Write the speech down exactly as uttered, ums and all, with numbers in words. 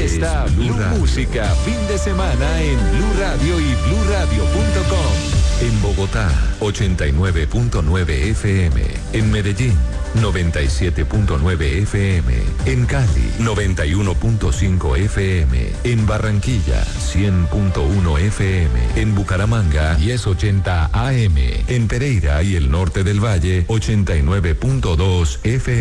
está Blue Música, fin de semana en Blue Radio y blue radio punto com. En Bogotá, ochenta y nueve punto nueve F M. En Medellín, noventa y siete punto nueve F M. En Cali, noventa y uno punto cinco F M. En Barranquilla, cien punto uno F M. En Bucaramanga, diez ochenta A M. En Pereira y el norte del Valle, ochenta y nueve punto dos F M.